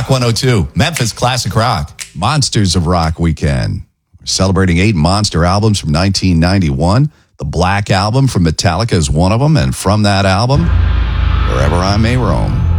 Rock 102, Memphis Classic Rock. Monsters of Rock Weekend. We're celebrating 8 monster albums from 1991. The Black Album from Metallica is one of them. And from that album, Wherever I May Roam.